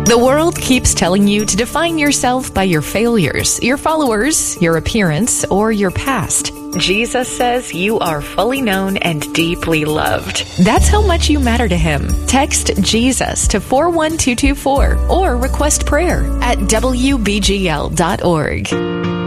The world keeps telling you to define yourself by your failures, your followers, your appearance, or your past. Jesus says you are fully known and deeply loved. That's how much you matter to Him. Text Jesus to 41224 or request prayer at WBGL.org.